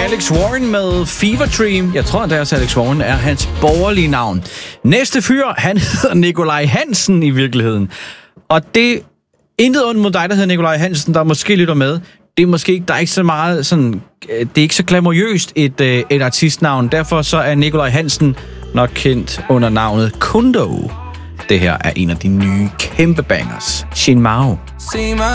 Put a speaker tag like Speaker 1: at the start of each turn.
Speaker 1: Alex Warren med Fever Dream. Jeg tror, at deres Alex Warren er hans borgerlige navn. Næste fyr, han hedder Nikolaj Hansen i virkeligheden. Og det intet ondt mod dig, der hedder Nikolaj Hansen, der måske lytter med. Det er måske, der er ikke så meget sådan, det er ikke så glamourøst et artistnavn. Derfor så er Nikolaj Hansen nok kendt under navnet Kundo. Det her er en af de nye kæmpe bangers. Shin Mao.